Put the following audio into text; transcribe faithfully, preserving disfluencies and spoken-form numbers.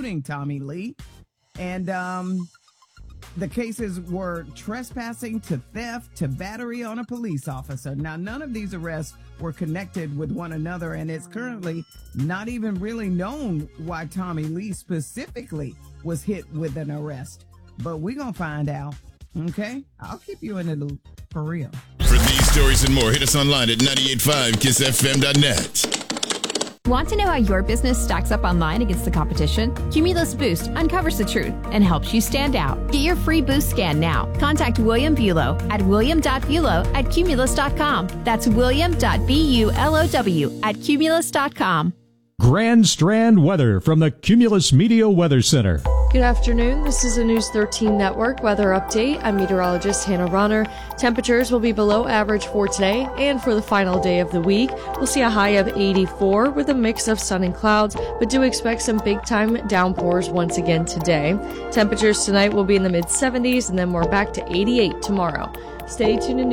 including Tommy Lee. And um, the cases were trespassing to theft to battery on a police officer. Now, none of these arrests were connected with one another, and it's currently not even really known why Tommy Lee specifically was hit with an arrest. But we're going to find out, okay? I'll keep you in the loop, for real. For these stories and more, hit us online at nine eight five kiss f m dot net. Want to know how your business stacks up online against the competition? Cumulus Boost uncovers the truth and helps you stand out. Get your free boost scan now. Contact William Bulow at william dot bulow at cumulus dot com. That's william dot bulow at cumulus dot com. Grand Strand weather from the Cumulus Media Weather Center. Good afternoon. This is a News thirteen Network weather update. I'm meteorologist Hannah Ronner. Temperatures will be below average for today and for the final day of the week. We'll see a high of eighty-four with a mix of sun and clouds, but do expect some big-time downpours once again today. Temperatures tonight will be in the mid seventies, and then we're back to eighty-eight tomorrow. Stay tuned in